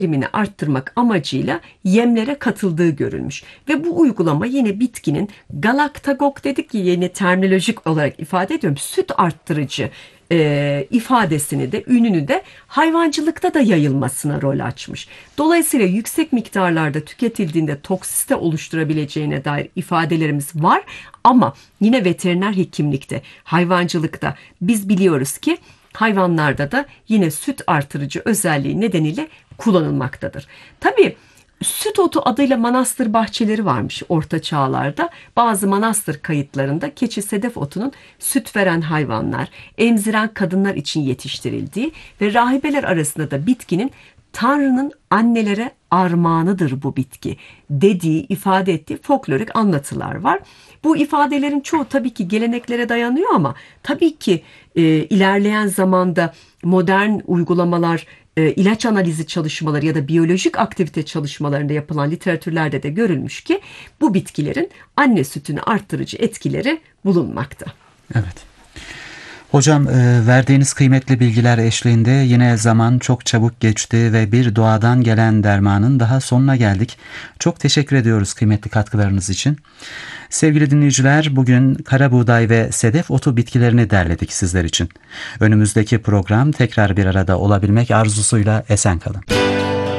verimini arttırmak amacıyla yemlere katıldığı görülmüş. Ve bu uygulama yine bitkinin galaktagok dedik ki yeni terminolojik olarak ifade ediyorum. Süt arttırıcı ifadesini de ününü de hayvancılıkta da yayılmasına rol açmış. Dolayısıyla yüksek miktarlarda tüketildiğinde toksite oluşturabileceğine dair ifadelerimiz var ama yine veteriner hekimlikte, hayvancılıkta biz biliyoruz ki hayvanlarda da yine süt artırıcı özelliği nedeniyle kullanılmaktadır. Tabii süt otu adıyla manastır bahçeleri varmış orta çağlarda. Bazı manastır kayıtlarında keçi sedef otunun süt veren hayvanlar, emziren kadınlar için yetiştirildiği ve rahibeler arasında da bitkinin Tanrı'nın annelere armağanıdır bu bitki dediği, ifade ettiği folklorik anlatılar var. Bu ifadelerin çoğu tabii ki geleneklere dayanıyor ama tabii ki ilerleyen zamanda modern uygulamalar, ilaç analizi çalışmaları ya da biyolojik aktivite çalışmalarında yapılan literatürlerde de görülmüş ki bu bitkilerin anne sütünü arttırıcı etkileri bulunmakta. Evet. Hocam, verdiğiniz kıymetli bilgiler eşliğinde yine zaman çok çabuk geçti ve bir doğadan gelen dermanın daha sonuna geldik. Çok teşekkür ediyoruz kıymetli katkılarınız için. Sevgili dinleyiciler, bugün kara buğday ve sedef otu bitkilerini derledik sizler için. Önümüzdeki program tekrar bir arada olabilmek arzusuyla esen kalın.